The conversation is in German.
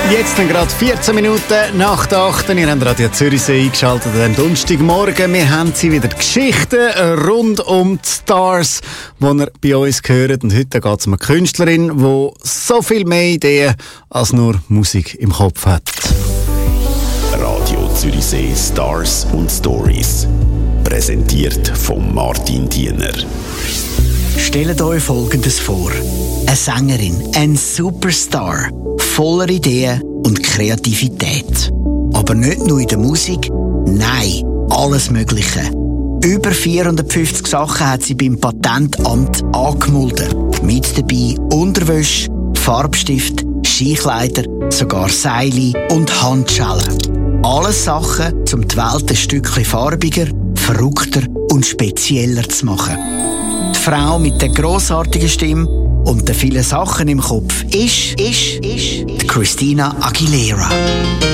Jetzt sind gerade 14 Minuten nach der 8. Ihr habt Radio Zürichsee eingeschaltet am Donnerstagmorgen. Wir haben sie wieder Geschichten rund um die Stars, die ihr bei uns hört. Und heute geht es um eine Künstlerin, die so viel mehr Ideen als nur Musik im Kopf hat. Radio Zürichsee Stars und Stories. Präsentiert von Martin Diener. Stellt euch Folgendes vor. Eine Sängerin, ein Superstar, voller Ideen und Kreativität. Aber nicht nur in der Musik, nein, alles Mögliche. Über 450 Sachen hat sie beim Patentamt angemeldet. Mit dabei Unterwäsche, Farbstift, Skikleider, sogar Seile und Handschellen. Alles Sachen, um die Welt ein Stückchen farbiger, verrückter und spezieller zu machen. Die Frau mit der grossartigen Stimme und den vielen Sachen im Kopf ist die Christina Aguilera.